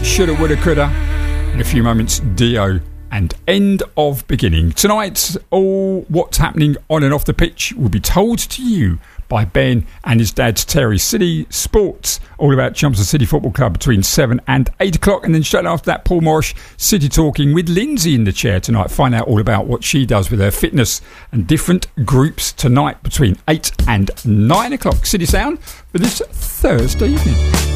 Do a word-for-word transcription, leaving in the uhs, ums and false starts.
Shoulda, Woulda, Coulda. In a few moments, Dio and End of Beginning. Tonight, all what's happening on and off the pitch will be told to you by Ben and his dad Terry. City Sports, all about Chelmsford City Football Club between seven and eight o'clock. And then straight after that, Paul Morris, City Talking with Lindsay in the chair tonight. Find out all about what she does with her fitness and different groups tonight between eight and nine o'clock. City Sound for this Thursday evening.